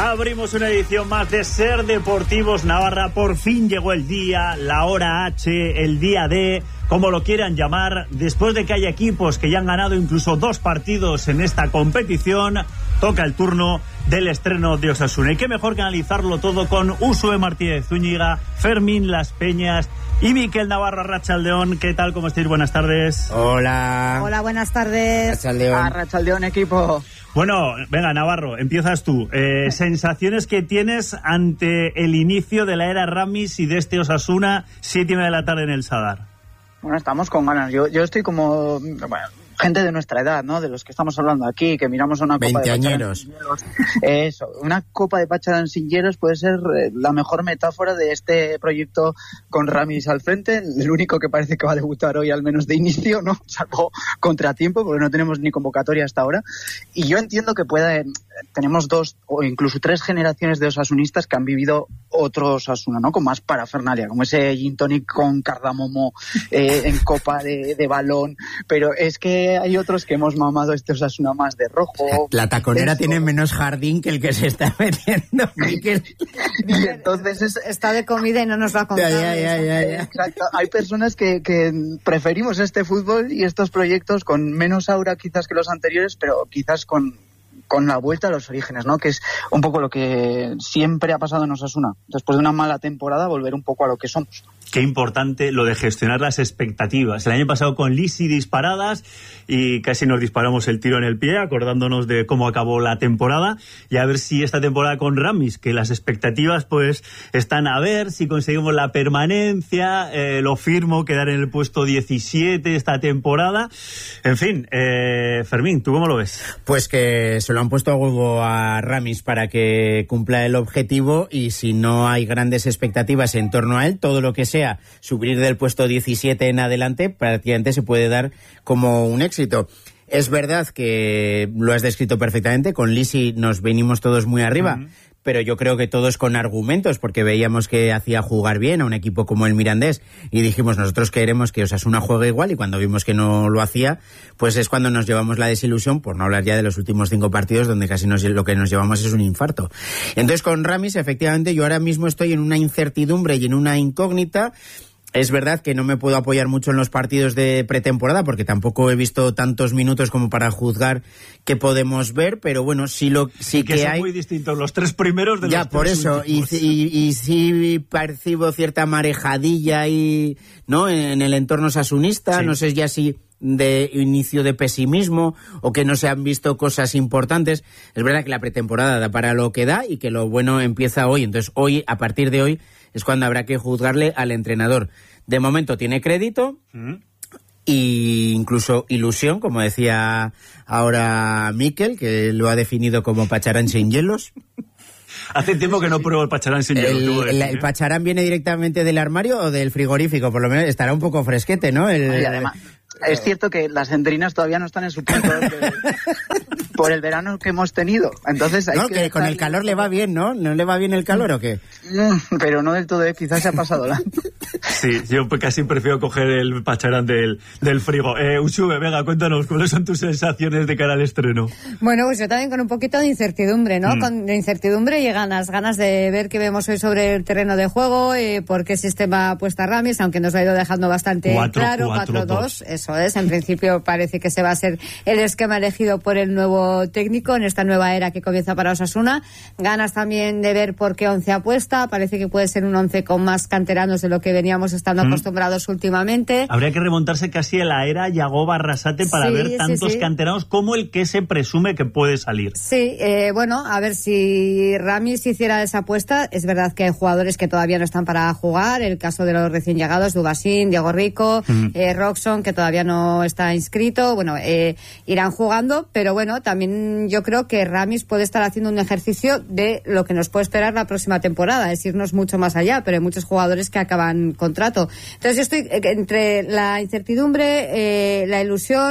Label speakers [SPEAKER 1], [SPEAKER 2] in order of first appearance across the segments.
[SPEAKER 1] Abrimos una edición más de Ser Deportivos Navarra. Por fin llegó el día, la hora H, el día D, como lo quieran llamar. Después de que hay equipos que ya han ganado incluso 2 partidos en esta competición, toca el turno del estreno de Osasuna. Y qué mejor que analizarlo todo con Usue Martínez Zúñiga, Fermín Las Peñas y Miquel Navarro. Arratsaldeón, ¿qué tal? ¿Cómo estáis? Buenas tardes.
[SPEAKER 2] Hola.
[SPEAKER 3] Hola, buenas tardes.
[SPEAKER 2] Arratsaldeón, equipo.
[SPEAKER 1] Bueno, venga, Navarro, empiezas tú. Sensaciones que tienes ante el inicio de la era Ramis y de este Osasuna, 7:30 de la tarde en el Sadar.
[SPEAKER 2] Bueno, estamos con ganas. Yo estoy como... Bueno, gente de nuestra edad, ¿no? De los que estamos hablando aquí, que miramos a una copa de Pacharán sin hielos. Eso, una copa de Pacharán sin hielos puede ser la mejor metáfora de este proyecto con Ramis al frente. El único que parece que va a debutar hoy, al menos de inicio, ¿no? Salvo contratiempo, porque no tenemos ni convocatoria hasta ahora. Y yo entiendo que tenemos 2 o incluso 3 generaciones de osasunistas que han vivido otro Osasuna, ¿no? Con más parafernalia, como ese gin tonic con cardamomo en copa de balón. Pero es que hay otros que hemos mamado este Osasuna más de rojo.
[SPEAKER 4] La taconera tiene menos jardín que el que se está metiendo.
[SPEAKER 2] Y entonces
[SPEAKER 3] está de comida y no nos va a contar.
[SPEAKER 4] Ya.
[SPEAKER 2] Exacto. Hay personas que preferimos este fútbol y estos proyectos con menos aura quizás que los anteriores, pero quizás con la vuelta a los orígenes, ¿no? Que es un poco lo que siempre ha pasado en Osasuna. Después de una mala temporada, volver un poco a lo que somos.
[SPEAKER 1] Qué importante lo de gestionar las expectativas. El año pasado con Lisi disparadas y casi nos disparamos el tiro en el pie, acordándonos de cómo acabó la temporada, y a ver si esta temporada con Ramis, que las expectativas pues están a ver si conseguimos la permanencia, lo firmo, quedar en el puesto 17 esta temporada. En fin, Fermín, ¿tú cómo lo ves?
[SPEAKER 4] Pues que se lo han puesto a huevo a Ramis para que cumpla el objetivo, y si no hay grandes expectativas en torno a él, todo lo que sea subir del puesto 17 en adelante prácticamente se puede dar como un éxito. Es verdad que lo has descrito perfectamente, con Lisi nos venimos todos muy arriba, pero yo creo que todos con argumentos, porque veíamos que hacía jugar bien a un equipo como el Mirandés y dijimos, nosotros queremos que Osasuna juegue igual, y cuando vimos que no lo hacía, pues es cuando nos llevamos la desilusión, por no hablar ya de los últimos 5 partidos donde casi lo que nos llevamos es un infarto. Entonces con Ramis, efectivamente, yo ahora mismo estoy en una incertidumbre y en una incógnita. Es verdad que no me puedo apoyar mucho en los partidos de pretemporada porque tampoco he visto tantos minutos como para juzgar qué podemos ver, pero bueno, sí que
[SPEAKER 1] son
[SPEAKER 4] hay
[SPEAKER 1] muy distintos los 3 primeros de
[SPEAKER 4] ya,
[SPEAKER 1] los 3
[SPEAKER 4] por eso, y sí percibo cierta marejadilla ahí, ¿no? En el entorno osasunista, sí. No sé ya si de inicio de pesimismo o que no se han visto cosas importantes. Es verdad que la pretemporada da para lo que da y que lo bueno empieza hoy. Entonces hoy, a partir de hoy, es cuando habrá que juzgarle al entrenador. De momento tiene crédito y incluso ilusión, como decía ahora Miquel, que lo ha definido como Pacharán sin hielos.
[SPEAKER 1] Hace tiempo que no pruebo el Pacharán sin hielos.
[SPEAKER 4] ¿El Pacharán viene directamente del armario o del frigorífico? Por lo menos estará un poco fresquete, ¿no?
[SPEAKER 2] Y además, es cierto que las endrinas todavía no están en su punto por el verano que hemos tenido. Entonces hay
[SPEAKER 4] que con el calor le va bien, ¿no? ¿No le va bien el calor o qué?
[SPEAKER 2] Pero no del todo, quizás se ha pasado la...
[SPEAKER 1] Sí, yo casi prefiero coger el Pacharán del frigo. Usube, venga, cuéntanos, ¿cuáles son tus sensaciones de cara al estreno?
[SPEAKER 3] Bueno, pues yo también con un poquito de incertidumbre, ¿no? Con incertidumbre y ganas de ver qué vemos hoy sobre el terreno de juego, por qué sistema apuesta Ramis, aunque nos lo ha ido dejando bastante claro, 4-2, eso es. En principio parece que ese va a ser el esquema elegido por el nuevo técnico en esta nueva era que comienza para Osasuna. Ganas también de ver por qué 11 apuesta, parece que puede ser un 11 con más canteranos de lo que veníamos estando acostumbrados últimamente.
[SPEAKER 1] Habría que remontarse casi a la era Yagoba Arrasate para ver tantos canteranos como el que se presume que puede salir.
[SPEAKER 3] Sí, bueno, a ver si Ramis hiciera esa apuesta. Es verdad que hay jugadores que todavía no están para jugar, el caso de los recién llegados, Dubasín, Diego Rico, Roxon, que todavía no está inscrito. Bueno, irán jugando, pero bueno, también yo creo que Ramis puede estar haciendo un ejercicio de lo que nos puede esperar la próxima temporada, es irnos mucho más allá, pero hay muchos jugadores que acaban contrato. Entonces yo estoy entre la incertidumbre, la ilusión,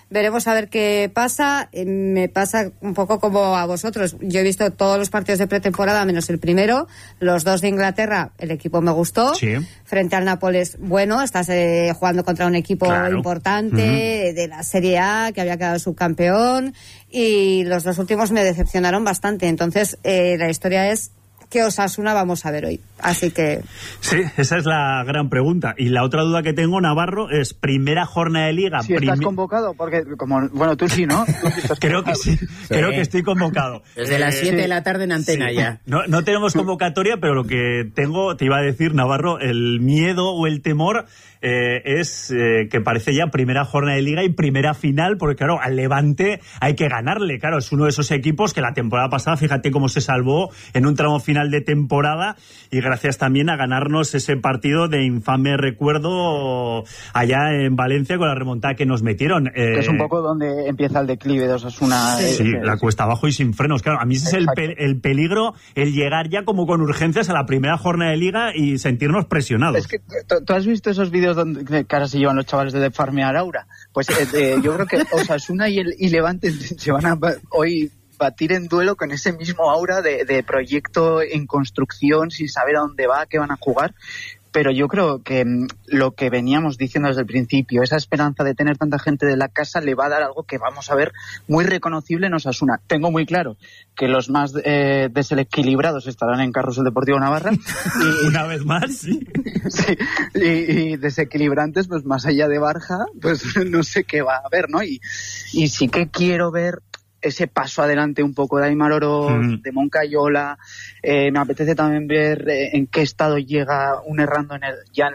[SPEAKER 3] Veremos a ver qué pasa. Me pasa un poco como a vosotros. Yo he visto todos los partidos de pretemporada menos el primero. Los 2 de Inglaterra, el equipo me gustó.
[SPEAKER 1] Sí.
[SPEAKER 3] Frente al Nápoles, bueno, estás jugando contra un equipo importante de la Serie A, que había quedado subcampeón. Y los 2 últimos me decepcionaron bastante. Entonces, la historia es ¿qué Osasuna vamos a ver hoy? Así que...
[SPEAKER 1] Sí, esa es la gran pregunta. Y la otra duda que tengo, Navarro, es primera jornada de Liga.
[SPEAKER 2] Sí, estás convocado, porque como... Bueno, tú sí, ¿no?
[SPEAKER 1] Creo que sí. Creo que estoy convocado.
[SPEAKER 4] Desde las 7 de la tarde en antena ya.
[SPEAKER 1] No tenemos convocatoria, pero lo que tengo, te iba a decir, Navarro, el miedo o el temor es que parece ya primera jornada de Liga y primera final, porque claro, al Levante hay que ganarle. Claro, es uno de esos equipos que la temporada pasada, fíjate cómo se salvó en un tramo final de temporada, y gracias también a ganarnos ese partido de infame recuerdo allá en Valencia con la remontada que nos metieron.
[SPEAKER 2] Que es un poco donde empieza el declive de Osasuna.
[SPEAKER 1] Sí, la cuesta abajo y sin frenos. Claro, a mí ese es el peligro, el llegar ya como con urgencias a la primera jornada de Liga y sentirnos presionados.
[SPEAKER 2] Es que tú has visto esos vídeos donde cara se llevan los chavales de farmear aura. Pues yo creo que Osasuna y Levante se van a hoy batir en duelo con ese mismo aura de proyecto en construcción, sin saber a dónde va, qué van a jugar. Pero yo creo que lo que veníamos diciendo desde el principio, esa esperanza de tener tanta gente de la casa, le va a dar algo que vamos a ver muy reconocible en Osasuna. Tengo muy claro que los más desequilibrados estarán en Carrusel Deportivo Navarra.
[SPEAKER 1] Y, una vez más, sí.
[SPEAKER 2] Sí, y desequilibrantes, pues más allá de Barja, pues no sé qué va a haber, ¿no? Y sí que quiero ver ese paso adelante un poco de Aimar Oroz, de Moncayola. Me apetece también ver en qué estado llega un Errando en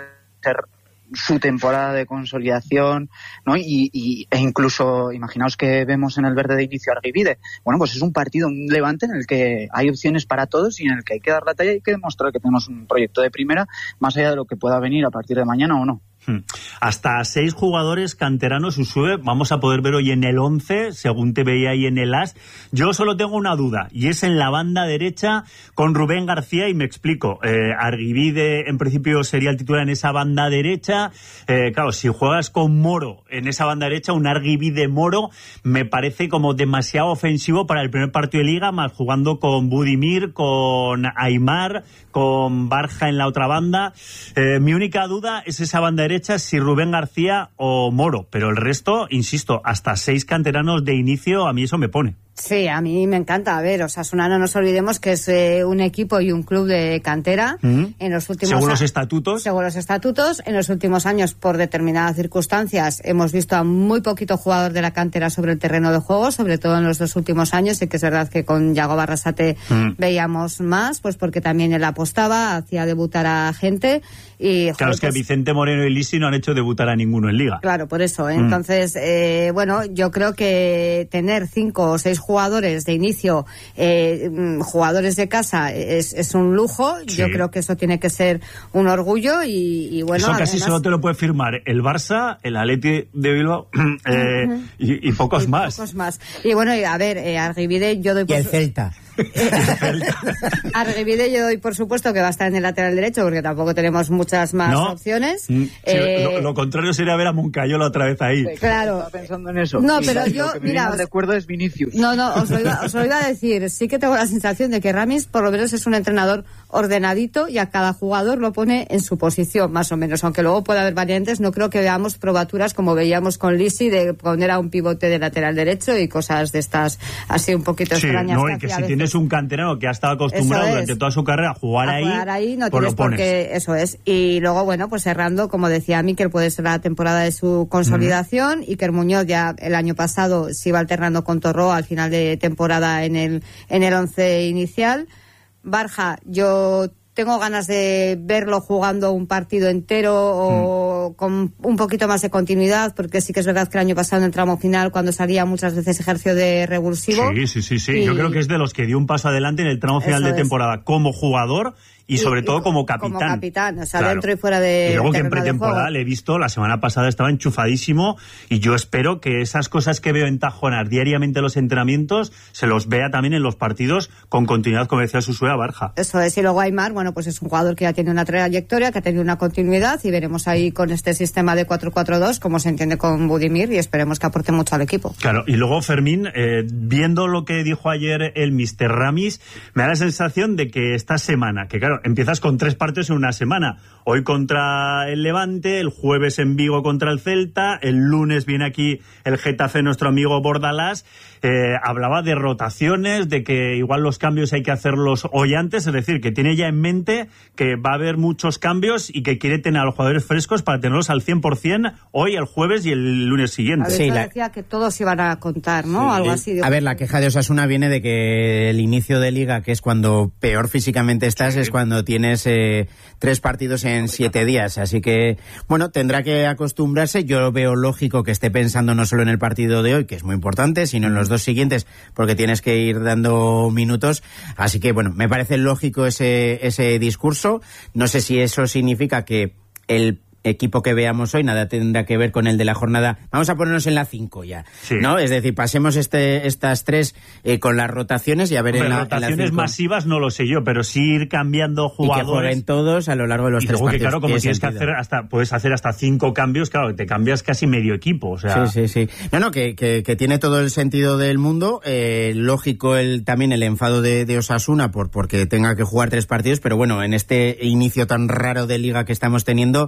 [SPEAKER 2] su temporada de consolidación, ¿no? E incluso, imaginaos que vemos en el verde de inicio a Argivide. Bueno, pues es un partido, un Levante en el que hay opciones para todos y en el que hay que dar la talla y hay que demostrar que tenemos un proyecto de primera, más allá de lo que pueda venir a partir de mañana o no.
[SPEAKER 1] Hasta 6 jugadores canteranos Usue vamos a poder ver hoy en el 11, según te veía ahí en el AS. Yo solo tengo una duda, y es en la banda derecha con Rubén García, y me explico. Argivide en principio sería el titular en esa banda derecha. Claro, si juegas con Moro en esa banda derecha, un Argivide Moro me parece como demasiado ofensivo para el primer partido de Liga, más jugando con Budimir, con Aimar, con Barja en la otra banda. Mi única duda es esa banda derecha, si Rubén García o Moro, pero el resto, insisto, hasta 6 canteranos de inicio, a mí eso me pone.
[SPEAKER 3] Sí, a mí me encanta. A ver, Osasuna, no nos olvidemos que es un equipo y un club de cantera. En los últimos
[SPEAKER 1] según los estatutos.
[SPEAKER 3] Según los estatutos. En los últimos años, por determinadas circunstancias, hemos visto a muy poquito jugador de la cantera sobre el terreno de juego, sobre todo en los 2 últimos años, y que es verdad que con Yago Barrasate veíamos más, pues porque también él apostaba, hacía debutar a gente. Y,
[SPEAKER 1] claro, joder, es que Vicente Moreno y Lisi no han hecho debutar a ninguno en Liga.
[SPEAKER 3] Claro, por eso. Entonces, bueno, yo creo que tener 5 o 6 jugadores de inicio, jugadores de casa, es un lujo. Sí. Yo creo que eso tiene que ser un orgullo y bueno...
[SPEAKER 1] Eso casi además, solo te lo puede firmar el Barça, el Atleti de Bilbao y pocos más.
[SPEAKER 3] Pocos más. Y bueno, a ver, Argivide yo doy...
[SPEAKER 4] Y el Celta.
[SPEAKER 3] Argivide yo doy por supuesto que va a estar en el lateral derecho, porque tampoco tenemos muchas más opciones.
[SPEAKER 1] Sí, lo contrario sería ver a Moncayola otra vez ahí.
[SPEAKER 2] Claro, estaba pensando en eso.
[SPEAKER 3] No, pero yo,
[SPEAKER 2] lo que mira, recuerdo es Vinicius.
[SPEAKER 3] No, os lo iba a decir. Sí que tengo la sensación de que Ramis por lo menos es un entrenador ordenadito y a cada jugador lo pone en su posición, más o menos. Aunque luego pueda haber variantes, no creo que veamos probaturas como veíamos con Lisi de poner a un pivote de lateral derecho y cosas de estas así un poquito extrañas.
[SPEAKER 1] No, y que si tienes un canterano que ha estado acostumbrado durante toda su carrera a jugar ahí,
[SPEAKER 3] no tienes por qué, eso es. Y luego, bueno, pues cerrando, como decía Mikel, puede ser la temporada de su consolidación. Iker Muñoz ya el año pasado se iba alternando con Torró al final de temporada en el 11 inicial. Barja, yo tengo ganas de verlo jugando un partido entero o con un poquito más de continuidad, porque sí que es verdad que el año pasado en el tramo final, cuando salía, muchas veces ejerció de revulsivo.
[SPEAKER 1] Sí. Yo creo que es de los que dio un paso adelante en el tramo final de temporada como jugador y sobre todo como capitán.
[SPEAKER 3] Como capitán, o sea, claro, dentro y fuera de.
[SPEAKER 1] Y luego que en pretemporada le he visto, la semana pasada estaba enchufadísimo, y yo espero que esas cosas que veo en Tajonar diariamente en los entrenamientos se los vea también en los partidos con continuidad, como decía Susue Barja.
[SPEAKER 3] Eso es, y luego Aimar, bueno, pues es un jugador que ya tiene una trayectoria, que ha tenido una continuidad, y veremos ahí con este sistema de 4-4-2 cómo se entiende con Budimir, y esperemos que aporte mucho al equipo.
[SPEAKER 1] Claro, y luego Fermín, viendo lo que dijo ayer el Mr. Ramis, me da la sensación de que esta semana, que claro, empiezas con 3 partidos en una semana, hoy contra el Levante, el jueves en Vigo contra el Celta, el lunes viene aquí el Getafe, nuestro amigo Bordalás, hablaba de rotaciones, de que igual los cambios hay que hacerlos hoy antes, es decir, que tiene ya en mente que va a haber muchos cambios y que quiere tener a los jugadores frescos para tenerlos al 100% hoy, el jueves y el lunes siguiente.
[SPEAKER 3] Sí, decía que todos iban a contar, ¿no? Sí, algo así.
[SPEAKER 4] A ver, la queja de Osasuna viene de que el inicio de Liga, que es cuando peor físicamente estás, es cuando tienes 3 partidos en 7 días, así que, bueno, tendrá que acostumbrarse. Yo veo lógico que esté pensando no solo en el partido de hoy, que es muy importante, sino en los 2 siguientes, porque tienes que ir dando minutos, así que, bueno, me parece lógico ese discurso. No sé si eso significa que el equipo que veamos hoy nada tendrá que ver con el de la jornada. Vamos a ponernos en la 5 ya, sí, ¿no? Es decir, pasemos estas 3 con las rotaciones y a ver. Hombre,
[SPEAKER 1] en rotaciones masivas no lo sé yo, pero sí ir cambiando jugadores.
[SPEAKER 4] Y que jueguen todos a lo largo de los 3 partidos.
[SPEAKER 1] Que claro, como tienes que hacer puedes hacer hasta 5 cambios, claro, te cambias casi medio equipo, o sea.
[SPEAKER 4] Sí. No, que tiene todo el sentido del mundo. Lógico también el enfado de Osasuna porque tenga que jugar 3 partidos, pero bueno, en este inicio tan raro de Liga que estamos teniendo,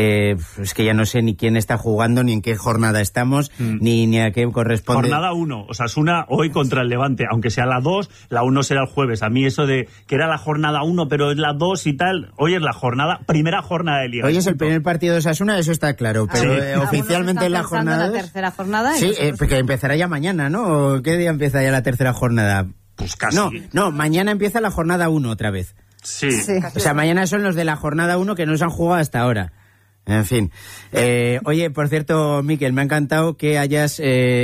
[SPEAKER 4] es que ya no sé ni quién está jugando, ni en qué jornada estamos, ni a qué corresponde.
[SPEAKER 1] Jornada 1, Osasuna hoy contra el Levante, aunque sea la 2, la 1 será el jueves. A mí eso de que era la jornada 1, pero es la 2 y tal, hoy es la primera jornada de Liga.
[SPEAKER 4] Hoy es el primer partido de Osasuna, eso está claro, pero oficialmente es la jornada.
[SPEAKER 3] ¿La tercera jornada?
[SPEAKER 4] Sí, porque empezará ya mañana, ¿no? ¿Qué día empieza ya la tercera jornada?
[SPEAKER 1] Pues casi.
[SPEAKER 4] No, mañana empieza la jornada 1 otra vez.
[SPEAKER 1] Sí.
[SPEAKER 4] O sea, mañana son los de la jornada 1 que no se han jugado hasta ahora. En fin. Oye, por cierto, Miquel, me ha encantado que hayas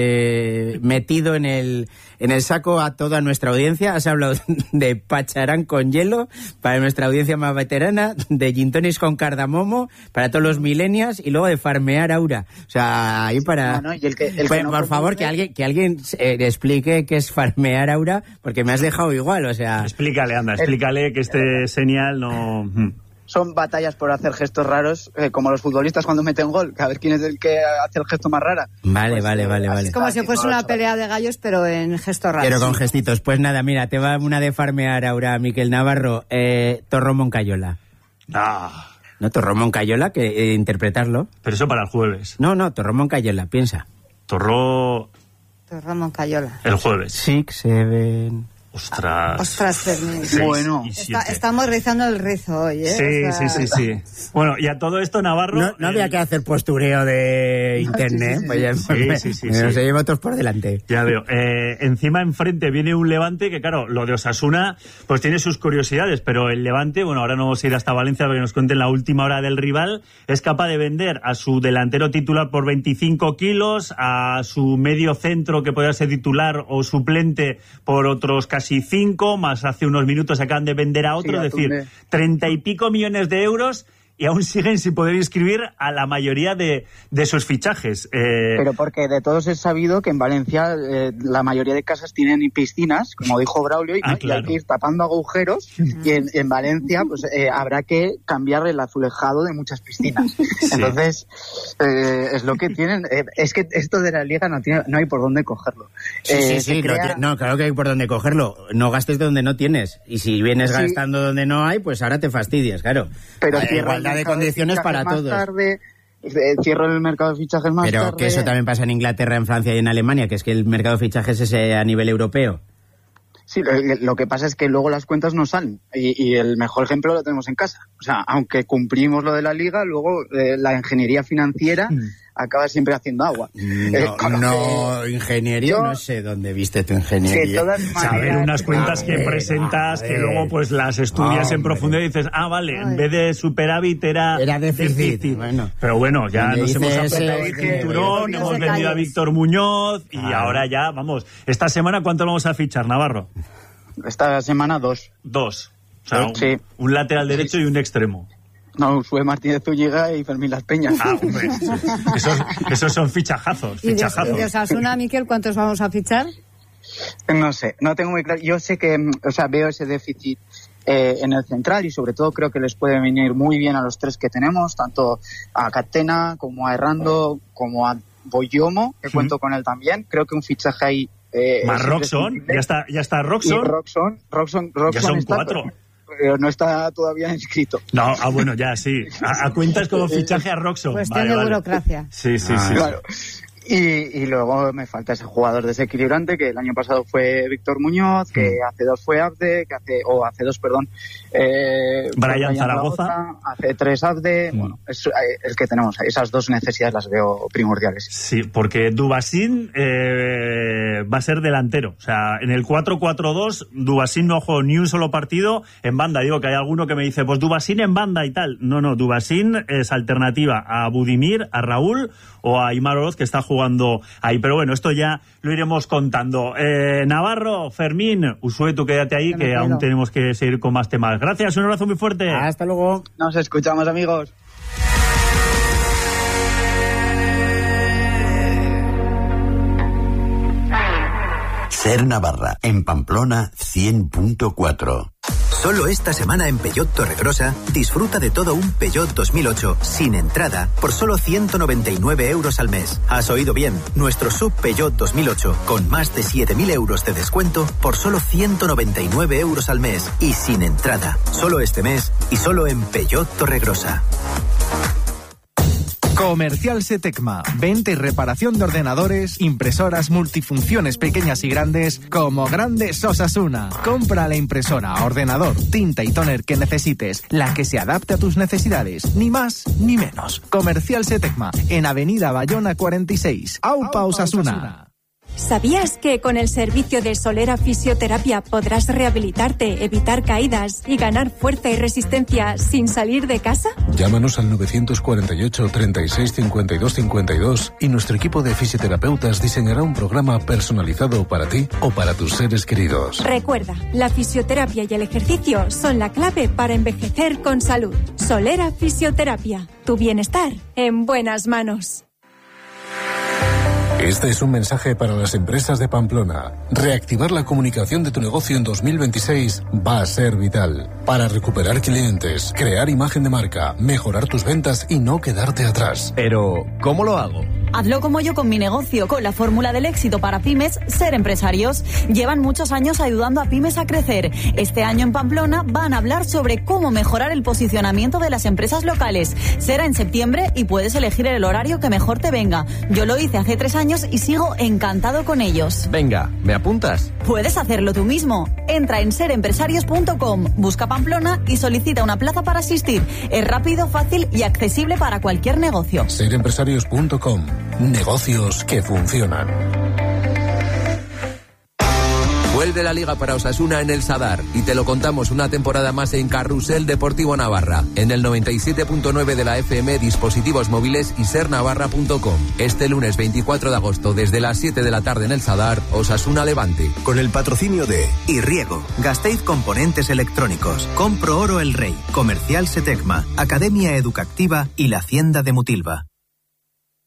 [SPEAKER 4] metido en el saco a toda nuestra audiencia. Has hablado de pacharán con hielo para nuestra audiencia más veterana, de gin tonics con cardamomo para todos los millennials y luego de farmear aura. O sea, ahí para...
[SPEAKER 2] No, y el que no,
[SPEAKER 4] por favor, que alguien explique qué es farmear aura, porque me has dejado igual, o sea...
[SPEAKER 1] Explícale que este señal no...
[SPEAKER 2] Son batallas por hacer gestos raros, como los futbolistas cuando meten gol, que a ver quién es el que hace el gesto más rara.
[SPEAKER 4] Vale.
[SPEAKER 3] Es como si fuese una pelea de gallos, pero en gestos raros.
[SPEAKER 4] Pero con gestitos. Pues nada, mira, te va una de farmear ahora, Miquel Navarro. Torró Moncayola. No, Torró Moncayola, que interpretarlo.
[SPEAKER 1] Pero eso para el jueves.
[SPEAKER 4] No, Torró Moncayola, piensa.
[SPEAKER 3] Torró Moncayola.
[SPEAKER 1] El jueves.
[SPEAKER 4] 6, 7...
[SPEAKER 3] Ostras, Fermín.
[SPEAKER 2] Bueno.
[SPEAKER 3] Estamos rizando el rizo hoy, ¿eh?
[SPEAKER 1] Sí. Bueno, y a todo esto, Navarro...
[SPEAKER 4] No había que hacer postureo de internet.
[SPEAKER 1] Sí.
[SPEAKER 4] Nos lleva otros por delante.
[SPEAKER 1] Ya veo. Encima, enfrente, viene un Levante que, claro, lo de Osasuna, pues tiene sus curiosidades, pero el Levante, bueno, ahora no vamos a ir hasta Valencia para que nos cuenten la última hora del rival, es capaz de vender a su delantero titular por 25 kilos, a su medio centro que podría ser titular o suplente por otros casi 5, más hace unos minutos acaban de vender a otro, es decir, 30 y pico millones de euros, y aún siguen sin poder inscribir a la mayoría de sus fichajes.
[SPEAKER 2] Pero porque de todos es sabido que en Valencia la mayoría de casas tienen piscinas, como dijo Braulio, y hay que ir tapando agujeros, y en Valencia pues habrá que cambiar el azulejado de muchas piscinas. Entonces, es lo que tienen. Es que esto de la Liga no hay por dónde cogerlo.
[SPEAKER 4] No, claro que hay por dónde cogerlo. No gastes donde no tienes. Y si vienes gastando donde no hay, pues ahora te fastidias, claro.
[SPEAKER 2] Pero
[SPEAKER 4] de condiciones para todos.
[SPEAKER 2] Cierro el mercado de fichajes más tarde.
[SPEAKER 4] Pero que eso también pasa en Inglaterra, en Francia y en Alemania, que es que el mercado de fichajes es a nivel europeo.
[SPEAKER 2] Sí, lo que pasa es que luego las cuentas no salen y el mejor ejemplo lo tenemos en casa. O sea, aunque cumplimos lo de la Liga, luego la ingeniería financiera acaba siempre haciendo agua.
[SPEAKER 4] Ingeniería, no sé dónde viste tu ingeniería.
[SPEAKER 1] Saber unas cuentas que presentas, que luego pues las estudias en profundidad y dices, vale, en vez de superávit era
[SPEAKER 4] déficit. Bueno,
[SPEAKER 1] pero bueno, ya nos hemos apretado el cinturón, hemos vendido a Víctor Muñoz y ahora ya, vamos, esta semana ¿cuánto vamos a fichar, Navarro?
[SPEAKER 2] Esta semana 2.
[SPEAKER 1] O sea, un lateral derecho y un extremo.
[SPEAKER 2] No, Usue Martínez Zúñiga y Fermín Las Peñas.
[SPEAKER 1] Hombre, esos son fichajazos.
[SPEAKER 3] ¿Y de Osasuna, Miquel, cuántos vamos a fichar?
[SPEAKER 2] No sé, no tengo muy claro. Yo sé que, veo ese déficit en el central y sobre todo creo que les puede venir muy bien a los tres que tenemos, tanto a Catena como a Errando como a Boyomo, que cuento con él también. Creo que un fichaje ahí...
[SPEAKER 1] más Roxon, ya está Roxon.
[SPEAKER 2] Y Roxon
[SPEAKER 1] ya son
[SPEAKER 2] está,
[SPEAKER 1] 4.
[SPEAKER 2] Pero no está todavía inscrito.
[SPEAKER 1] No, bueno, ya sí. A cuentas como fichaje a Roxon.
[SPEAKER 3] Cuestión de burocracia.
[SPEAKER 1] Sí.
[SPEAKER 2] Claro. Y luego me falta ese jugador desequilibrante que el año pasado fue Víctor Muñoz, que hace 2 fue Abde, hace 2,
[SPEAKER 1] Brian Zaragoza.
[SPEAKER 2] Hace 3 Abde. Bueno, es el que tenemos ahí. Esas 2 necesidades las veo primordiales.
[SPEAKER 1] Sí, porque Dubasín va a ser delantero. O sea, en el 4-4-2, Dubasín no jugó ni un solo partido en banda. Digo que hay alguno que me dice, pues Dubasín en banda y tal. No, Dubasín es alternativa a Budimir, a Raúl o a Aimar Oroz, que está jugando ahí. Pero bueno, esto ya lo iremos contando. Navarro, Fermín, Usue, tú quédate ahí, que aún tenemos que seguir con más temas. Gracias, un abrazo muy fuerte.
[SPEAKER 4] Hasta luego.
[SPEAKER 2] Nos escuchamos, amigos.
[SPEAKER 5] Ser Navarra, en Pamplona 100.4.
[SPEAKER 6] Solo esta semana en Peugeot Torregrosa disfruta de todo un Peugeot 2008 sin entrada por solo 199 euros al mes. Has oído bien, nuestro sub Peugeot 2008 con más de 7.000 euros de descuento por solo 199 euros al mes y sin entrada. Solo este mes y solo en Peugeot Torregrosa.
[SPEAKER 7] Comercial Setecma, venta y reparación de ordenadores, impresoras multifunciones pequeñas y grandes, como Grandes Osasuna. Compra la impresora, ordenador, tinta y tóner que necesites, la que se adapte a tus necesidades, ni más ni menos. Comercial Setecma, en Avenida Bayona 46, Aupa Osasuna.
[SPEAKER 8] ¿Sabías que con el servicio de Solera Fisioterapia podrás rehabilitarte, evitar caídas y ganar fuerza y resistencia sin salir de casa?
[SPEAKER 9] Llámanos al 948 36 52 52 y nuestro equipo de fisioterapeutas diseñará un programa personalizado para ti o para tus seres queridos.
[SPEAKER 8] Recuerda, la fisioterapia y el ejercicio son la clave para envejecer con salud. Solera Fisioterapia, tu bienestar en buenas manos.
[SPEAKER 9] Este es un mensaje para las empresas de Pamplona. Reactivar la comunicación de tu negocio en 2026 va a ser vital. Para recuperar clientes, crear imagen de marca, mejorar tus ventas y no quedarte atrás.
[SPEAKER 10] Pero, ¿cómo lo hago?
[SPEAKER 11] Hazlo como yo con mi negocio, con la fórmula del éxito para pymes, Ser Empresarios. Llevan muchos años ayudando a pymes a crecer. Este año en Pamplona van a hablar sobre cómo mejorar el posicionamiento de las empresas locales. Será en septiembre y puedes elegir el horario que mejor te venga. Yo lo hice hace 3 años y sigo encantado con ellos.
[SPEAKER 10] Venga, ¿me apuntas?
[SPEAKER 11] Puedes hacerlo tú mismo. Entra en serempresarios.com, busca Pamplona y solicita una plaza para asistir. Es rápido, fácil y accesible para cualquier negocio.
[SPEAKER 9] Serempresarios.com. Negocios que funcionan.
[SPEAKER 12] Vuelve la Liga para Osasuna en el Sadar y te lo contamos una temporada más en Carrusel Deportivo Navarra, en el 97.9 de la FM, dispositivos móviles y sernavarra.com. Este lunes 24 de agosto desde las 7 de la tarde en el Sadar, Osasuna Levante.
[SPEAKER 6] Con el patrocinio de Irriego, Gasteiz Componentes Electrónicos, Compro Oro El Rey, Comercial Setecma, Academia Educativa y la Hacienda de Mutilva.